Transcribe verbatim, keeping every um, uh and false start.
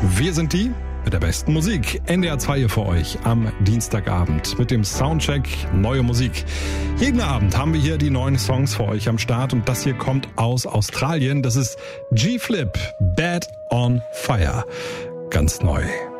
Wir sind die mit der besten Musik. N D R zwei hier für euch am Dienstagabend mit dem Soundcheck Neue Musik. Jeden Abend haben wir hier die neuen Songs für euch am Start und das hier kommt aus Australien. Das ist G-Flip, Bad on Fire. Ganz neu.